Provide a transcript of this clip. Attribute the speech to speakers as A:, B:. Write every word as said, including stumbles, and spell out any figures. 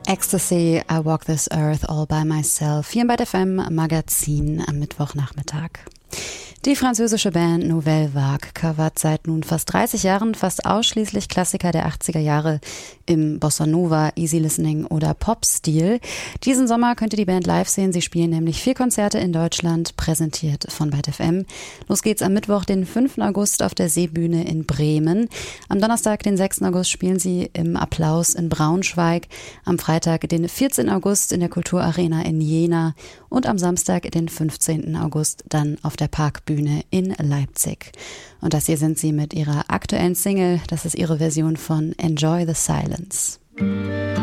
A: Ecstasy, I Walk This Earth All By Myself, hier im Byte F M Magazin am Mittwochnachmittag. Die französische Band Nouvelle Vague covert seit nun fast dreißig Jahren fast ausschließlich Klassiker der achtziger Jahre im Bossa Nova, Easy Listening oder Pop-Stil. Diesen Sommer könnt ihr die Band live sehen. Sie spielen nämlich vier Konzerte in Deutschland, präsentiert von Byte F M. Los geht's am Mittwoch, den fünften August auf der Seebühne in Bremen. Am Donnerstag, den sechsten August, spielen sie im Applaus in Braunschweig. Am Freitag, den vierzehnten August in der Kulturarena in Jena. Und am Samstag, den fünfzehnten August, dann auf der Parkbühne in Leipzig. Und das hier sind sie mit ihrer aktuellen Single. Das ist ihre Version von Enjoy the Silence.